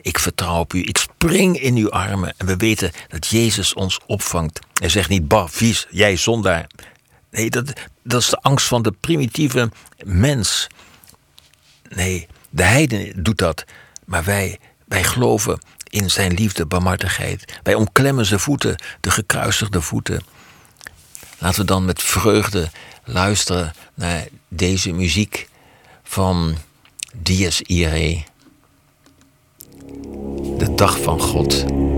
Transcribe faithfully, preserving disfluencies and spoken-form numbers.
ik vertrouw op u. Ik spring in uw armen. En we weten dat Jezus ons opvangt. Hij zegt niet, bah, vies, jij zondaar. Nee, dat, dat is de angst van de primitieve mens. Nee, de heiden doet dat. Maar wij, wij geloven in zijn liefde, barmhartigheid. Wij omklemmen zijn voeten, de gekruisigde voeten. Laten we dan met vreugde luisteren naar deze muziek van Dies Irae. De dag van God.